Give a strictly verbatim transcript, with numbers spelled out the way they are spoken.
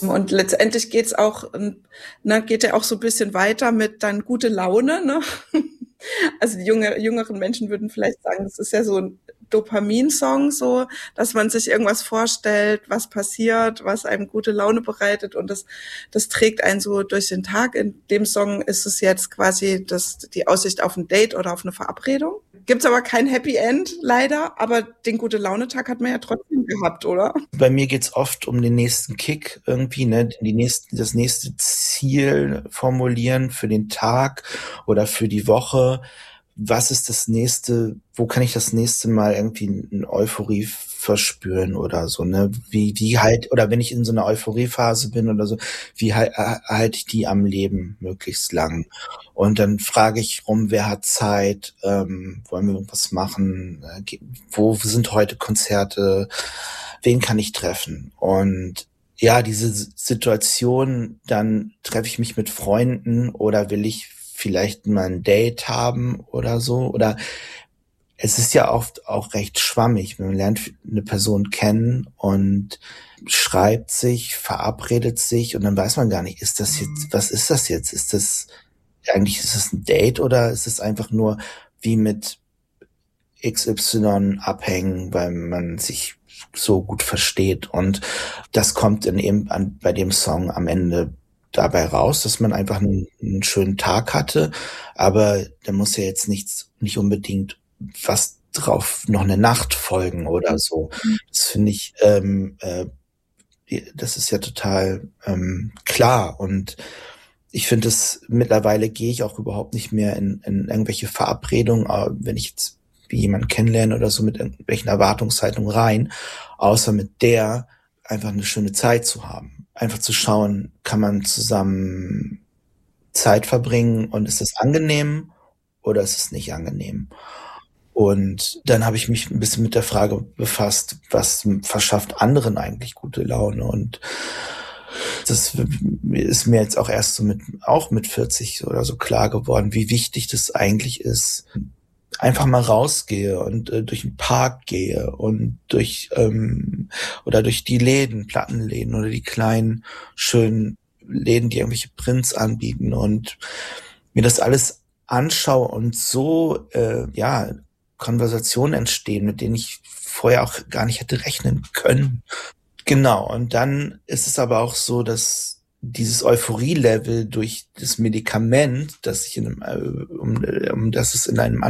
Und letztendlich geht's auch, ähm, ne, geht ja auch so ein bisschen weiter mit dann gute Laune, ne? Also die junge, jüngeren Menschen würden vielleicht sagen, das ist ja so ein Dopamin-Song, so, dass man sich irgendwas vorstellt, was passiert, was einem gute Laune bereitet und das, das trägt einen so durch den Tag. In dem Song ist es jetzt quasi das, die Aussicht auf ein Date oder auf eine Verabredung. Gibt's aber kein Happy End, leider, aber den Gute-Laune-Tag hat man ja trotzdem gehabt, oder? Bei mir geht's oft um den nächsten Kick irgendwie, ne, die nächsten, das nächste Ziel formulieren für den Tag oder für die Woche. Was ist das nächste, wo kann ich das nächste Mal irgendwie eine Euphorie verspüren oder so, ne? Wie, wie halt, oder wenn ich in so einer Euphoriephase bin oder so, wie halt, halte ich die am Leben möglichst lang? Und dann frage ich rum, wer hat Zeit, ähm, wollen wir irgendwas machen, äh, wo sind heute Konzerte, wen kann ich treffen? Und ja, diese Situation, dann treffe ich mich mit Freunden oder will ich vielleicht mal ein Date haben oder so. Oder es ist ja oft auch recht schwammig. Man lernt eine Person kennen und schreibt sich, verabredet sich und dann weiß man gar nicht, ist das jetzt, was ist das jetzt? Ist das, eigentlich ist es ein Date oder ist es einfach nur wie mit X Y abhängen, weil man sich so gut versteht. Und das kommt dann eben an, bei dem Song am Ende dabei raus, dass man einfach einen, einen schönen Tag hatte, aber da muss ja jetzt nichts, nicht unbedingt was drauf, noch eine Nacht folgen oder so. Das finde ich, ähm, äh, das ist ja total ähm, klar und ich finde es, mittlerweile gehe ich auch überhaupt nicht mehr in, in irgendwelche Verabredungen, wenn ich jetzt wie jemanden kennenlerne oder so mit irgendwelchen Erwartungshaltungen rein, außer mit der einfach eine schöne Zeit zu haben. Einfach zu schauen, kann man zusammen Zeit verbringen und ist es angenehm oder ist es nicht angenehm? Und dann habe ich mich ein bisschen mit der Frage befasst, was verschafft anderen eigentlich gute Laune? Und das ist mir jetzt auch erst so mit, auch mit vierzig oder so klar geworden, wie wichtig das eigentlich ist, einfach mal rausgehe und äh, durch den Park gehe und durch ähm, oder durch die Läden, Plattenläden oder die kleinen schönen Läden, die irgendwelche Prints anbieten und mir das alles anschaue und so äh, ja Konversationen entstehen, mit denen ich vorher auch gar nicht hätte rechnen können. Genau, und dann ist es aber auch so, dass dieses Euphorie-Level durch das Medikament, das ich in einem, um, um das es in einem